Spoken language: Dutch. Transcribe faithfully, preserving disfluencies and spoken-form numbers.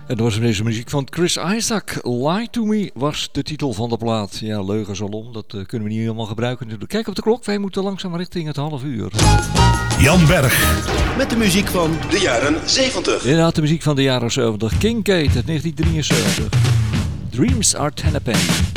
En dat was deze muziek van Chris Isaak. Lie to Me was de titel van de plaat. Ja, leugen zal om. Dat uh, kunnen we niet helemaal gebruiken natuurlijk. Kijk op de klok. Wij moeten langzaam richting het half uur. Jan Berg. Met de muziek van de jaren zeventig. Inderdaad, de muziek van de jaren zeventig. Kincaid uit negentien drieënzeventig. Dreams are ten a penny.